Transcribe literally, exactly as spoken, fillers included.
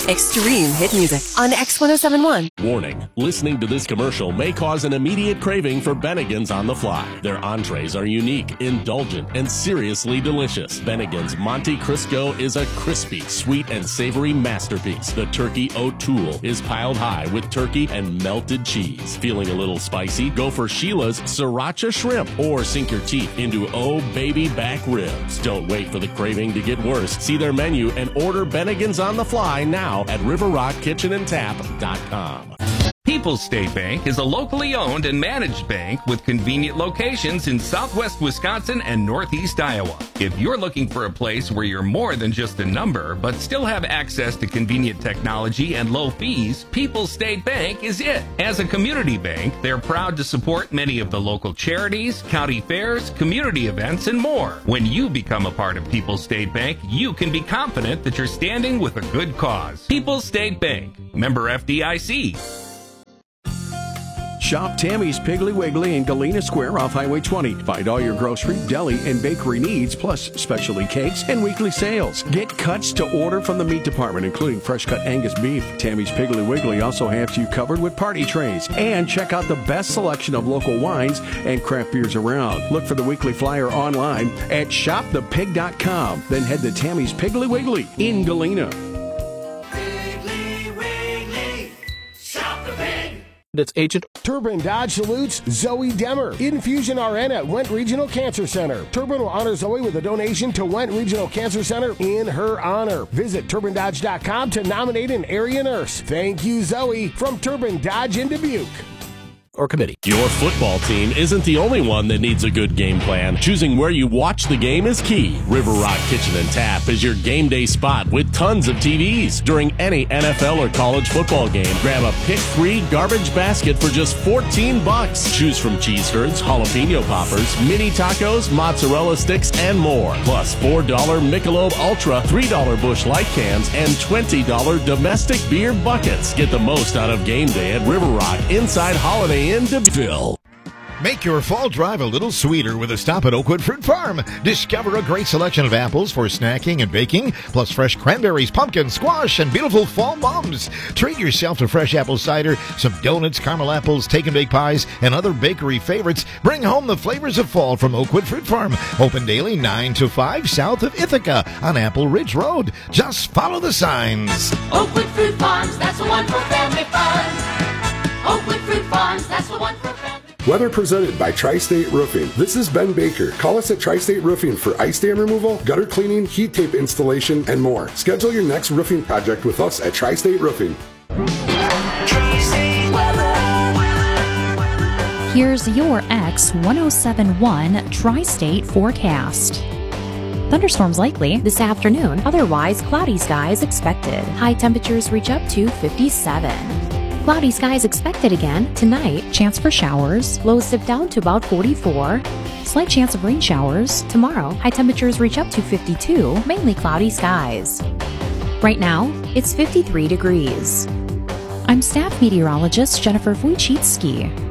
Extreme hit music on X one oh seven point one. Warning, listening to this commercial may cause an immediate craving for Bennigan's on the fly. Their entrees are unique, indulgent, and seriously delicious. Bennigan's Monte Crisco is a crispy, sweet, and savory masterpiece. The turkey O'Toole is piled high with turkey and melted cheese. Feeling a little spicy? Go for Sheila's Sriracha Shrimp or sink your teeth into Oh Baby Back Ribs. Don't wait for the craving to get worse. See their menu and order Bennigan's on the fly now at river rock kitchen and tap dot com. People's State Bank is a locally owned and managed bank with convenient locations in southwest Wisconsin and northeast Iowa. If you're looking for a place where you're more than just a number, but still have access to convenient technology and low fees, People's State Bank is it. As a community bank, they're proud to support many of the local charities, county fairs, community events, and more. When you become a part of People's State Bank, you can be confident that you're standing with a good cause. People's State Bank, member F D I C. Shop Tammy's Piggly Wiggly in Galena Square off Highway twenty. Find all your grocery, deli, and bakery needs, plus specialty cakes and weekly sales. Get cuts to order from the meat department, including fresh-cut Angus beef. Tammy's Piggly Wiggly also has you covered with party trays. And check out the best selection of local wines and craft beers around. Look for the weekly flyer online at shop the pig dot com. Then head to Tammy's Piggly Wiggly in Galena. That's Agent Turbin Dodge salutes Zoe Demmer, Infusion R N at Went Regional Cancer Center. Turbin will honor Zoe with a donation to Went Regional Cancer Center in her honor. Visit turbin dodge dot com to nominate an area nurse. Thank you, Zoe, from Turbin Dodge in Dubuque. Or committee. Your football team isn't the only one that needs a good game plan. Choosing where you watch the game is key. River Rock Kitchen and Tap is your game day spot with tons of T Vs. During any N F L or college football game, grab a pick-free garbage basket for just fourteen bucks. Choose from cheese curds, jalapeno poppers, mini tacos, mozzarella sticks, and more. Plus four dollar Michelob Ultra, three dollar Busch Light cans, and twenty dollar domestic beer buckets. Get the most out of game day at River Rock inside Holiday Inn DeVille. Make your fall drive a little sweeter with a stop at Oakwood Fruit Farm. Discover a great selection of apples for snacking and baking, plus fresh cranberries, pumpkin, squash, and beautiful fall mums. Treat yourself to fresh apple cider, some donuts, caramel apples, take and bake pies, and other bakery favorites. Bring home the flavors of fall from Oakwood Fruit Farm. Open daily nine to five south of Ithaca on Apple Ridge Road. Just follow the signs. Oakwood Fruit Farms, that's the one for family fun. Oakwood Fruit Farms, that's the one for family. Weather presented by Tri-State Roofing. This is Ben Baker. Call us at Tri-State Roofing for ice dam removal, gutter cleaning, heat tape installation, and more. Schedule your next roofing project with us at Tri-State Roofing. Here's your X one oh seven point one Tri-State forecast. Thunderstorms likely this afternoon, otherwise cloudy skies expected. High temperatures reach up to fifty-seven. Cloudy skies expected again tonight. Chance for showers. Lows dip down to about forty-four. Slight chance of rain showers. Tomorrow, high temperatures reach up to fifty-two. Mainly cloudy skies. Right now, it's fifty-three degrees. I'm staff meteorologist Jennifer Wojcicki.